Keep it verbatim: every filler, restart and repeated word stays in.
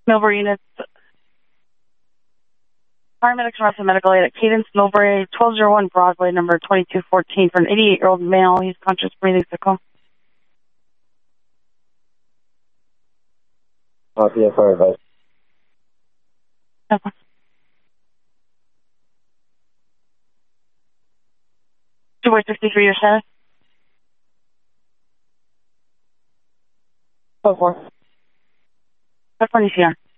Millbury units. Paramedics arrested medical aid at Cadence, Millbury, twelve oh one Broadway, number twenty-two fourteen, for an eighty-eight-year-old male. He's conscious, breathing, sickle. Copy, F R advice. Okay. two way sixty-three, your status? Oh, four. That's on E C R.